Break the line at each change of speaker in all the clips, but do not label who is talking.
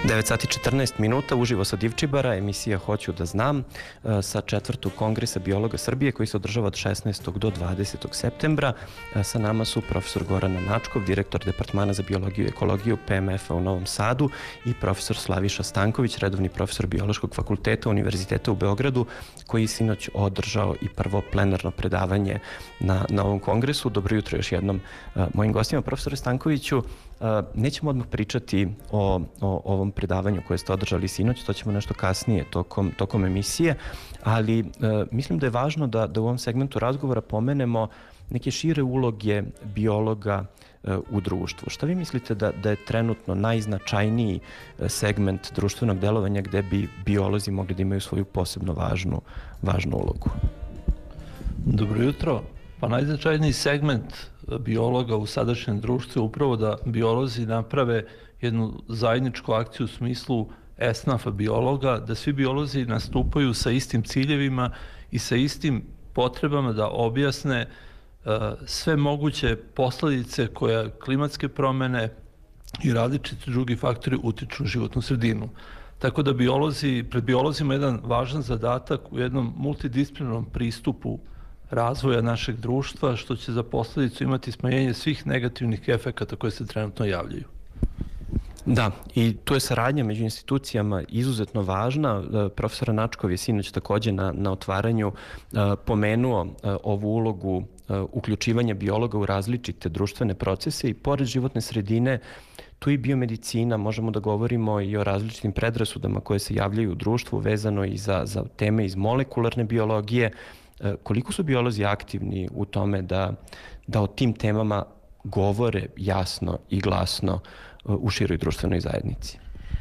9 sati 14 minuta, uživo sa Divčibara, emisija Hoću da znam, sa 4. Kongresa biologa Srbije koji se održava od 16. do 20. septembra. Sa nama su profesor Gorana Načkov, direktor Departmana za biologiju i ekologiju PMF-a u Novom Sadu, i profesor Slaviša Stanković, redovni profesor Biološkog fakulteta Univerziteta u Beogradu, koji je sinoć održao i prvo plenarno predavanje na ovom kongresu. Dobro jutro još jednom mojim gostima. Profesore Stankoviću, nećemo odmah pričati o ovom predavanju koje ste održali sinoć, to ćemo nešto kasnije tokom emisije, ali mislim da je važno da u ovom segmentu razgovora pomenemo neke šire uloge biologa u društvu. Šta vi mislite da je trenutno najznačajniji segment društvenog delovanja gde bi biolozi mogli da imaju svoju posebno važnu ulogu?
Dobro jutro. Pa najznačajniji segment biologa u sadašnjem društvu je upravo da biolozi naprave jednu zajedničku akciju u smislu esnafa biologa, da svi biolozi nastupaju sa istim ciljevima i sa istim potrebama da objasne sve moguće posledice koje klimatske promene i različiti drugi faktori utiču na životnu sredinu. Tako da pred biolozima je jedan važan zadatak u jednom multidisciplinarnom pristupu razvoja našeg društva, što će za posledicu imati smanjenje svih negativnih efekata koje se trenutno javljaju.
Da, i tu je saradnja među institucijama izuzetno važna. Profesor Načkov je sinoć takođe na otvaranju pomenuo ovu ulogu uključivanja biologa u različite društvene procese i pored životne sredine tu i biomedicina, možemo da govorimo i o različitim predrasudama koje se javljaju u društvu vezano i za teme iz molekularne biologije. Koliko su biolozi aktivni u tome da o tim temama govore jasno i glasno u široj društvenoj zajednici?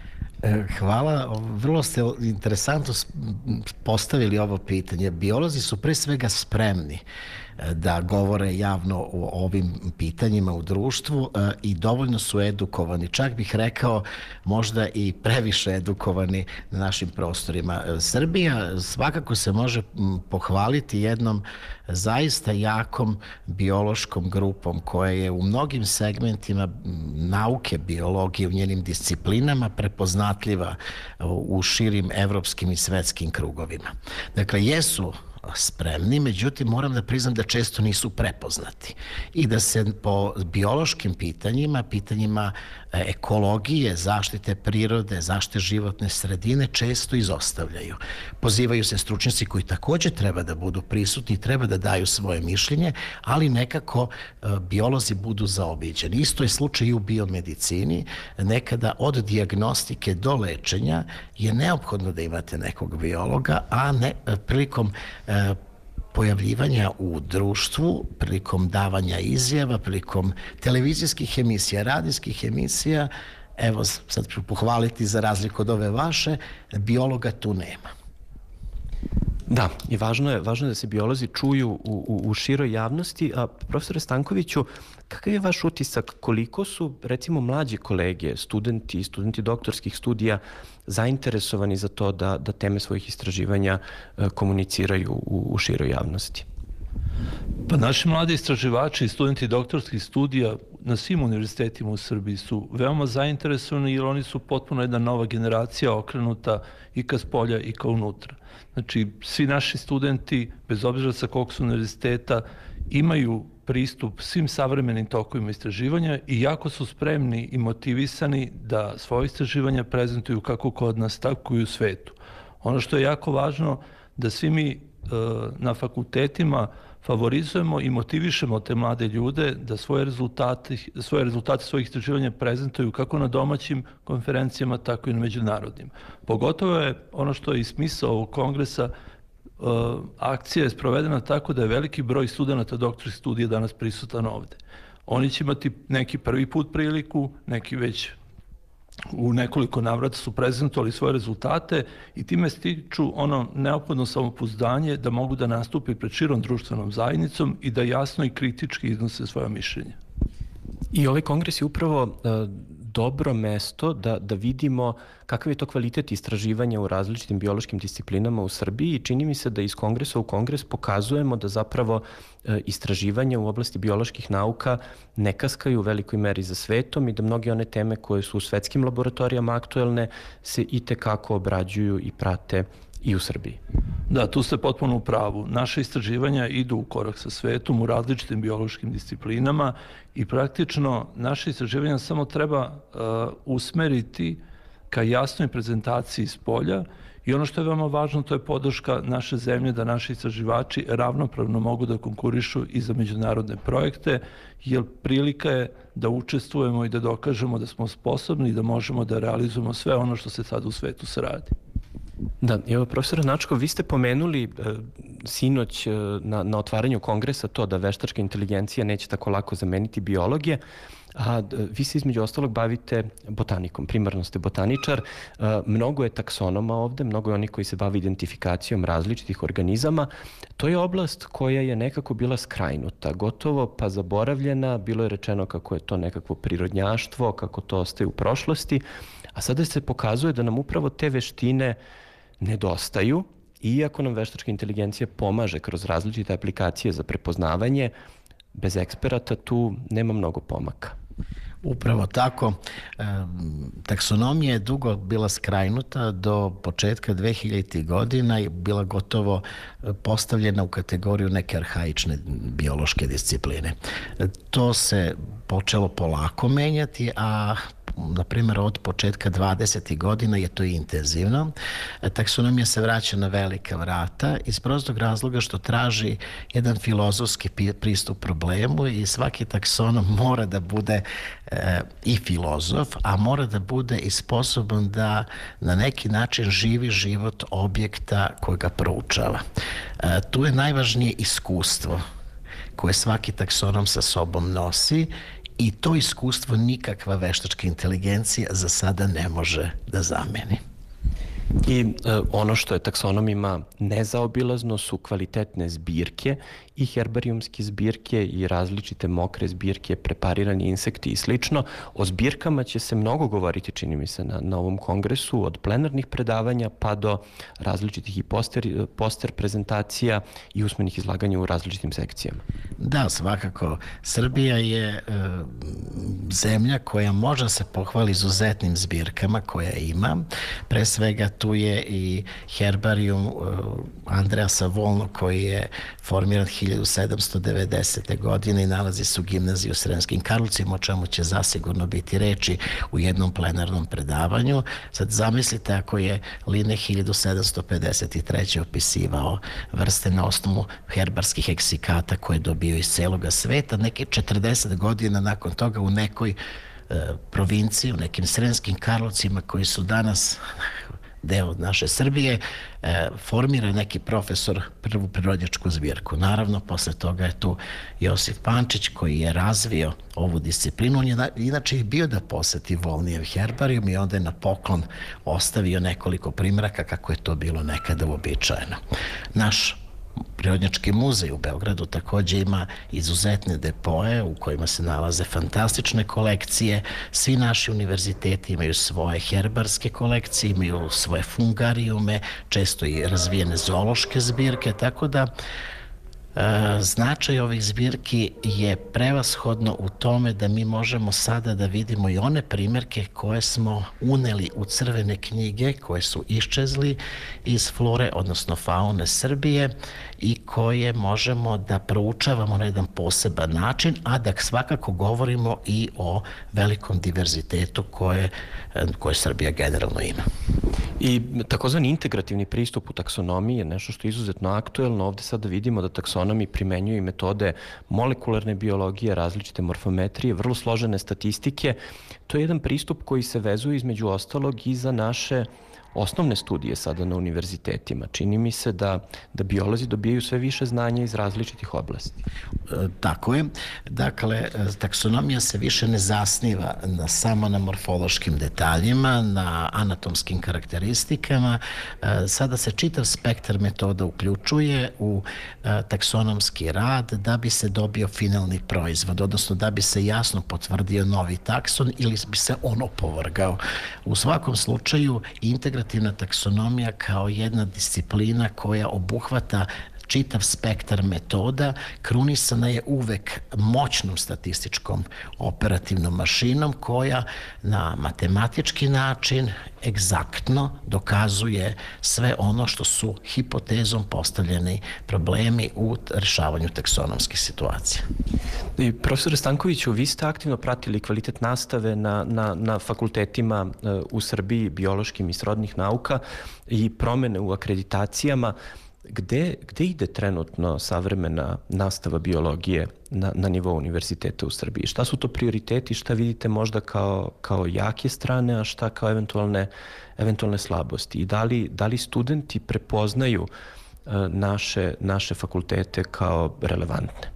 Hvala. Vrlo ste interesantno postavili ovo pitanje. Biolozi su pre svega spremni da govore javno o ovim pitanjima u društvu i dovoljno su edukovani, čak bih rekao možda i previše edukovani na našim prostorima. Srbija svakako se može pohvaliti jednom zaista jakom biološkom grupom koja je u mnogim segmentima nauke biologije u njenim disciplinama prepoznatljiva u širim evropskim i svetskim krugovima. Dakle, jesu spremni, međutim moram da priznam da često nisu prepoznati i da se po biološkim pitanjima ekologije, zaštite prirode, zaštite životne sredine često izostavljaju. Pozivaju se stručnjaci koji takođe treba da budu prisutni i treba da daju svoje mišljenje, ali nekako biolozi budu zaobiđeni. Isto je slučaj i u biomedicini. Nekada od dijagnostike do lečenja je neophodno da imate nekog biologa, a ne prilikom pojavljivanja u društvu, prilikom davanja izjava, prilikom televizijskih emisija, radijskih emisija, evo sad ću pohvaliti za razliku od ove vaše, biologa tu nema.
Da, i važno je da se biolozi čuju u široj javnosti. A profesore Stankoviću, kakav je vaš utisak, koliko su recimo mlađi kolege, studenti doktorskih studija zainteresovani za to da teme svojih istraživanja komuniciraju u široj javnosti?
Pa naši mladi istraživači i studenti doktorskih studija na svim univerzitetima u Srbiji su veoma zainteresovani jer oni su potpuno jedna nova generacija okrenuta i ka spolja i ka unutra. Znači, svi naši studenti, bez obzira sa kog su univerziteta, imaju pristup svim savremenim tokovima istraživanja i jako su spremni i motivisani da svoje istraživanja prezentuju kako kod nas, tako i u svetu. Ono što je jako važno da svi mi na fakultetima favorizujemo i motivišemo te mlade ljude da svoje rezultate svojih istraživanja prezentuju kako na domaćim konferencijama, tako i na međunarodnim. Pogotovo je ono što je i smisao ovog kongresa, akcija je sprovedena tako da je veliki broj studenta doktorskih studija danas prisutan ovde. Oni će imati neki prvi put priliku, neki već u nekoliko navrata su prezentovali svoje rezultate i time stiču ono neophodno samopouzdanje da mogu da nastupi pred širom društvenom zajednicom i da jasno i kritički iznose svoja mišljenja.
I ovaj kongres je upravo dobro mesto da vidimo kakav je to kvalitet istraživanja u različitim biološkim disciplinama u Srbiji i čini mi se da iz kongresa u kongres pokazujemo da zapravo istraživanja u oblasti bioloških nauka ne kaskaju u velikoj meri za svetom i da mnoge one teme koje su u svetskim laboratorijama aktuelne se i tekako obrađuju i prate i u Srbiji.
Da, tu ste potpuno u pravu. Naše istraživanja idu u korak sa svetom u različitim biološkim disciplinama i praktično naše istraživanja samo treba usmeriti ka jasnoj prezentaciji iz polja i ono što je veoma važno, to je podrška naše zemlje da naši istraživači ravnopravno mogu da konkurišu i za međunarodne projekte, jer prilika je da učestvujemo i da dokažemo da smo sposobni i da možemo da realizujemo sve ono što se sad u svetu se radi.
Da, evo, profesor Načkov, vi ste pomenuli sinoć na otvaranju kongresa to da veštačka inteligencija neće tako lako zameniti biologije, a vi se između ostalog bavite botanikom, primarno ste botaničar, mnogo je taksonoma ovde, mnogo je onih koji se bave identifikacijom različitih organizama. To je oblast koja je nekako bila skrajnuta, gotovo pa zaboravljena, bilo je rečeno kako je to nekakvo prirodnjaštvo, kako to ostaje u prošlosti, a sada se pokazuje da nam upravo te veštine nedostaju, iako nam veštačka inteligencija pomaže kroz različite aplikacije za prepoznavanje, bez eksperata tu nema mnogo pomaka.
Upravo tako. Taksonomija je dugo bila skrajnuta do početka 2000. godina i bila gotovo postavljena u kategoriju neke arhaične biološke discipline. To se počelo polako menjati, a na primjer od početka 20. godina je to intenzivno. Taksonomija se vraća na velika vrata iz prostog razloga što traži jedan filozofski pristup problemu i svaki taksonom mora da bude i filozof, a mora da bude i sposoban da na neki način živi život objekta koji ga proučava. Tu je najvažnije iskustvo koje svaki taksonom sa sobom nosi i to iskustvo nikakva veštačka inteligencija za sada ne može da zameni.
I ono što je taksonomima nezaobilazno su kvalitetne zbirke i herbarijumske zbirke i različite mokre zbirke, preparirani insekti i slično. O zbirkama će se mnogo govoriti, čini mi se, na ovom kongresu, od plenarnih predavanja pa do različitih i poster prezentacija i usmenih izlaganja u različitim sekcijama.
Da, svakako. Srbija je zemlja koja može se pohvali izuzetnim zbirkama koja ima. Pre svega tu je i herbarijum Andreasa Volno koji je formiran 1790. godine i nalazi se u gimnaziji u Sremskim Karlovcima, o čemu će zasigurno biti reči u jednom plenarnom predavanju. Sad zamislite ako je Linne 1753. opisivao vrste na osnovu herbarskih eksikata koje dobio iz celoga sveta, neke 40 godina nakon toga u nekoj provinciji, u nekim Sremskim Karlovcima koji su danas deo od naše Srbije, formira neki profesor prvu prirodnjačku zbirku. Naravno, posle toga je tu Josif Pančić koji je razvio ovu disciplinu. On je inače i bio da poseti Volnijev herbarijum i onda je na poklon ostavio nekoliko primjeraka kako je to bilo nekada uobičajeno. Naš Prirodnjački muzej u Beogradu takođe ima izuzetne depoje u kojima se nalaze fantastične kolekcije. Svi naši univerziteti imaju svoje herbarske kolekcije, imaju svoje fungarijume, često i razvijene zoološke zbirke, tako da značaj ovih zbirki je prevashodno u tome da mi možemo sada da vidimo i one primjerke koje smo uneli u crvene knjige, koje su iščezli iz flore, odnosno faune Srbije i koje možemo da proučavamo na jedan poseban način, a da svakako govorimo i o velikom diverzitetu koje Srbija generalno ima.
I takozvani integrativni pristup u taksonomiji je nešto što je izuzetno aktuelno. Ovde sada vidimo da taksonomi primenjuju metode molekularne biologije, različite morfometrije, vrlo složene statistike. To je jedan pristup koji se vezuje između ostalog i za naše osnovne studije sada na univerzitetima. Čini mi se da biolozi dobijaju sve više znanja iz različitih oblasti.
Tako je. Dakle, taksonomija se više ne zasniva samo na morfološkim detaljima, na anatomskim karakteristikama. Sada se čitav spektar metoda uključuje u taksonomski rad da bi se dobio finalni proizvod, odnosno da bi se jasno potvrdio novi takson ili bi se on opovrgao. U svakom slučaju, integrativna taksonomija kao jedna disciplina koja obuhvata čitav spektar metoda, krunisana je uvek moćnom statističkom operativnom mašinom koja na matematički način egzaktno dokazuje sve ono što su hipotezom postavljeni problemi u rešavanju taksonomskih situacija.
I profesore Stankoviću, vi ste aktivno pratili kvalitet nastave na fakultetima u Srbiji, biološkim i srodnih nauka i promene u akreditacijama. Gde ide trenutno savremena nastava biologije na nivou univerziteta u Srbiji? Šta su to prioriteti, šta vidite možda kao jake strane, a šta kao eventualne slabosti? I da li studenti prepoznaju naše fakultete kao relevantne?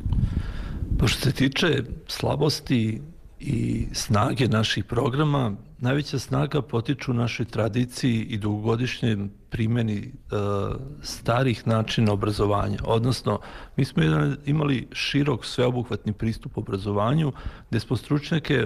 Pa što se tiče slabosti i snage naših programa, najveća snaga potiču u našoj tradiciji i dugogodišnjem primjeni starih načina obrazovanja. Odnosno, mi smo imali širok, sveobuhvatni pristup obrazovanju, gde smo stručnjake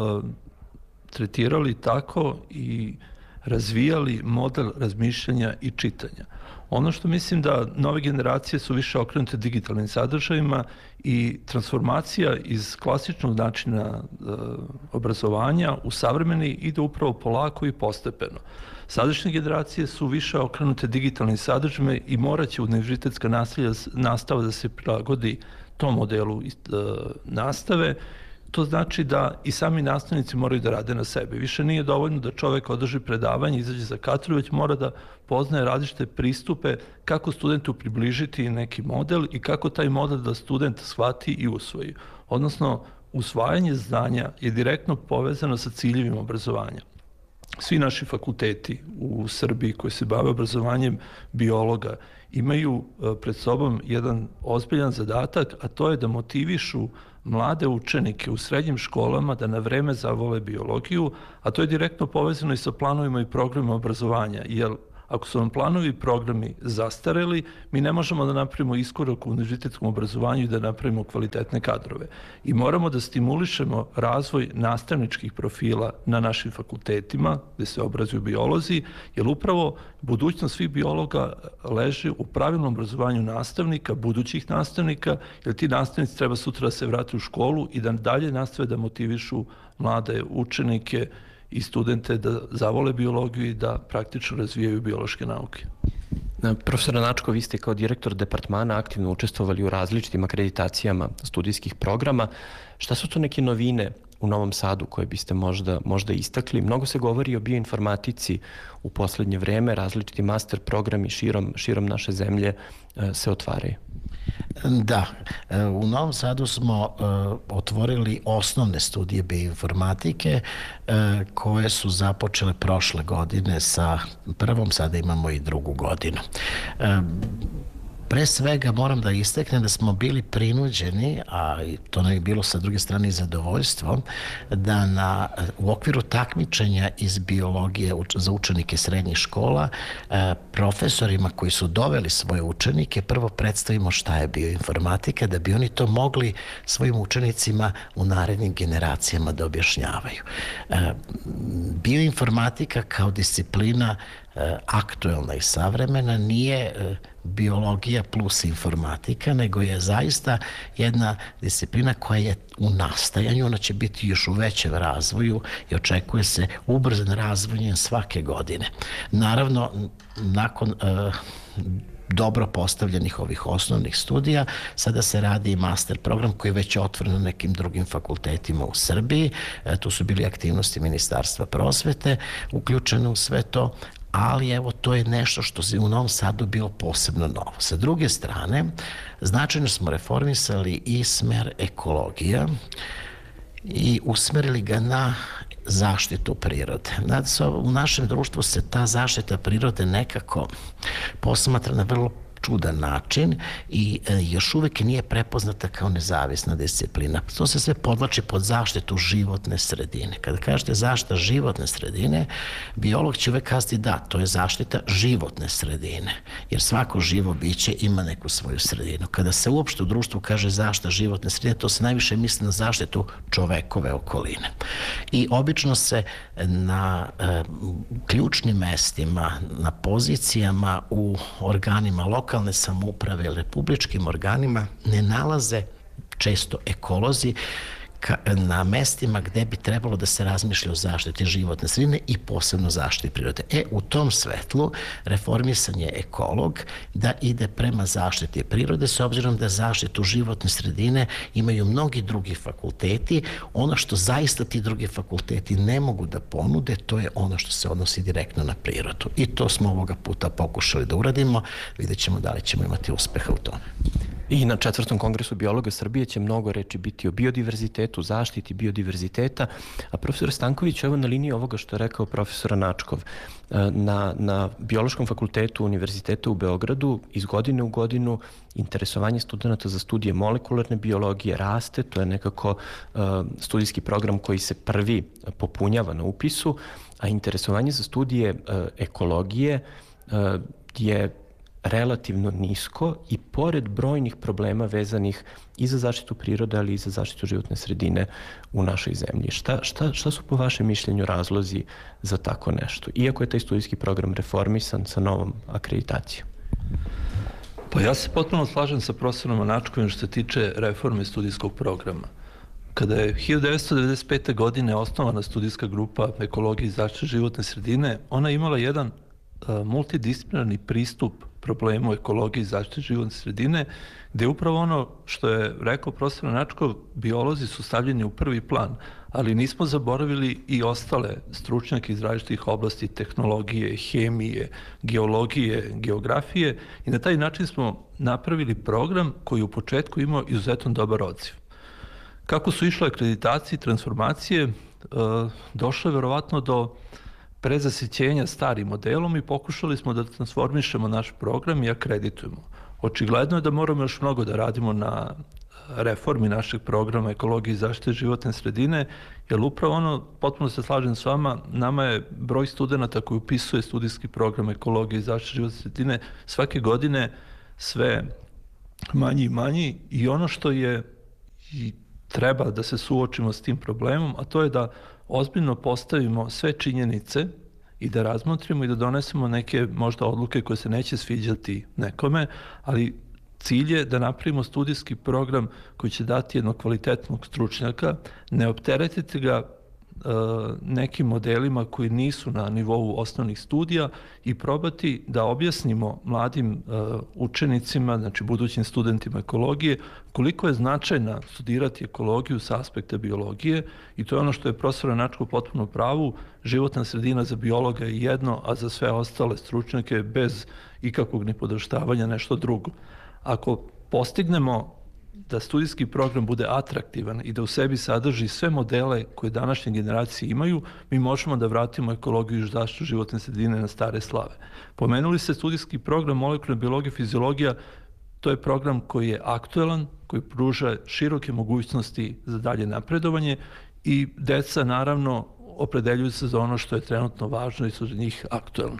tretirali tako i razvijali model razmišljanja i čitanja. Ono što mislim da nove generacije su više okrenute digitalnim sadržajima i transformacija iz klasičnog načina obrazovanja u savremeni ide upravo polako i postepeno. Sadašnje generacije su više okrenute digitalnim sadržajima i morat će univerzitetska nastava da se prilagodi tom modelu nastave. To znači da i sami nastavnici moraju da rade na sebi. Više nije dovoljno da čovek održi predavanje, izađe za katedru, već mora da poznaje različite pristupe kako studentu približiti neki model i kako taj model da student shvati i usvoji. Odnosno, usvajanje znanja je direktno povezano sa ciljevima obrazovanja. Svi naši fakulteti u Srbiji koji se bave obrazovanjem biologa imaju pred sobom jedan ozbiljan zadatak, a to je da motivišu mlade učenike u srednjim školama da na vreme zavole biologiju, a to je direktno povezano i sa planovima i programima obrazovanja, jer ako su nam planovi i programi zastareli, mi ne možemo da napravimo iskorak u univerzitetskom obrazovanju i da napravimo kvalitetne kadrove. I moramo da stimulišemo razvoj nastavničkih profila na našim fakultetima gde se obrazuju biolozi, jer upravo budućnost svih biologa leži u pravilnom obrazovanju nastavnika, budućih nastavnika, jer ti nastavnici treba sutra da se vrate u školu i da dalje nastave da motivišu mlade učenike i studente da zavole biologiju i da praktično razvijaju biološke nauke.
Profesor Načko, vi ste kao direktor departmana aktivno učestvovali u različitim akreditacijama studijskih programa. Šta su to neke novine u Novom Sadu koje biste možda istakli? Mnogo se govori o bioinformatici u poslednje vreme, različiti master programi širom naše zemlje se otvaraju.
Da, u Novom Sadu smo otvorili osnovne studije bioinformatike koje su započele prošle godine sa prvom, sada imamo i drugu godinu. Pre svega moram da istaknem da smo bili prinuđeni, a to nam je bilo sa druge strane i zadovoljstvo, da u okviru takmičenja iz biologije za učenike srednjih škola profesorima koji su doveli svoje učenike prvo predstavimo šta je bioinformatika, da bi oni to mogli svojim učenicima u narednim generacijama da objašnjavaju. Bioinformatika kao disciplina aktuelna i savremena nije biologija plus informatika, nego je zaista jedna disciplina koja je u nastajanju, ona će biti još u većem razvoju i očekuje se ubrzan razvoj njen svake godine. Naravno, nakon dobro postavljenih ovih osnovnih studija, sada se radi i master program koji je već otvoren na nekim drugim fakultetima u Srbiji. Tu su bili aktivnosti Ministarstva prosvete uključene u sve to, ali evo to je nešto što je u Novom Sadu bilo posebno novo. Sa druge strane, značajno smo reformisali i smer ekologija i usmerili ga na zaštitu prirode. U našem društvu se ta zaštita prirode nekako posmatra na vrlo čudan način i još uvek nije prepoznata kao nezavisna disciplina. To se sve podlači pod zaštitu životne sredine. Kada kažete zaštita životne sredine, biolog će uvek kazati da, to je zaštita životne sredine, jer svako živo biće ima neku svoju sredinu. Kada se uopšte u društvu kaže zaštita životne sredine, to se najviše misli na zaštitu čovekove okoline. I obično se na ključnim mestima, na pozicijama u organima lokalne samouprave ili republičkim organima ne nalaze često ekolozi na mestima gde bi trebalo da se razmišlja o zaštiti životne sredine i posebno zaštiti prirode. U tom svetlu reformisan je ekolog da ide prema zaštiti prirode, s obzirom da zaštitu životne sredine imaju mnogi drugi fakulteti. Ono što zaista ti drugi fakulteti ne mogu da ponude, to je ono što se odnosi direktno na prirodu. I to smo ovoga puta pokušali da uradimo. Vidjet ćemo da li ćemo imati uspeha u tome.
I na 4. kongresu biologa Srbije će mnogo reči biti o biodiverzitetu, zaštiti biodiverziteta, a profesor Stanković, evo na liniji ovoga što je rekao profesor Načkov, na Biološkom fakultetu Univerziteta u Beogradu iz godine u godinu interesovanje studenta za studije molekularne biologije raste, to je nekako studijski program koji se prvi popunjava na upisu, a interesovanje za studije ekologije je relativno nisko i pored brojnih problema vezanih i za zaštitu prirode, ali i za zaštitu životne sredine u našoj zemlji. Šta su po vašem mišljenju razlozi za tako nešto? Iako je taj studijski program reformisan sa novom akreditacijom.
Pa ja se potpuno slažem sa profesorom Načkovim što se tiče reforme studijskog programa. Kada je 1995. godine osnovana studijska grupa ekologije i zaštite životne sredine, ona je imala jedan multidisciplinarni pristup problemu ekologije i zaštite životne sredine, gde upravo ono što je rekao profesor Načkov, biolozi su stavljeni u prvi plan, ali nismo zaboravili i ostale stručnjake iz različitih oblasti tehnologije, hemije, geologije, geografije i na taj način smo napravili program koji u početku imao izuzetno dobar odziv. Kako su išle akreditacije i transformacije, došlo je verovatno do prezasićenja starim modelom i pokušali smo da transformišemo naš program i akreditujemo. Očigledno je da moramo još mnogo da radimo na reformi našeg programa ekologije i zaštite životne sredine, jer upravo ono, potpuno se slažem s vama, nama je broj studenta koji upisuje studijski program ekologije i zaštite životne sredine svake godine sve manji i manji i ono što je i treba da se suočimo s tim problemom, a to je da ozbiljno postavimo sve činjenice i da razmotrimo i da donesemo neke možda odluke koje se neće sviđati nekome, ali cilj je da napravimo studijski program koji će dati jednog kvalitetnog stručnjaka, ne opteretiti ga nekim modelima koji nisu na nivou osnovnih studija i probati da objasnimo mladim učenicima, znači budućim studentima ekologije, koliko je značajna studirati ekologiju sa aspekta biologije i to je ono što je profesor Načkov potpuno pravu, životna sredina za biologa je jedno, a za sve ostale stručnjake bez ikakvog nipodaštavanja nešto drugo. Ako postignemo da studijski program bude atraktivan i da u sebi sadrži sve modele koje današnje generacije imaju, mi možemo da vratimo ekologiju i zaštitu životne sredine na stare slave. Pomenuli ste studijski program molekularne biologije i fiziologija, to je program koji je aktuelan, koji pruža široke mogućnosti za dalje napredovanje i deca naravno opredeljuju se za ono što je trenutno važno i što je za njih aktuelno.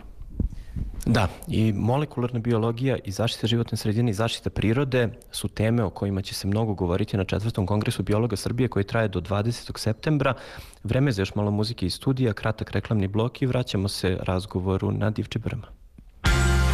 Da, i molekularna biologija i zaštita životne sredine i zaštita prirode su teme o kojima će se mnogo govoriti na 4. kongresu biologa Srbije koji traje do 20. septembra. Vreme za još malo muzike iz studija, kratak reklamni blok i vraćamo se razgovoru na Divčibarama.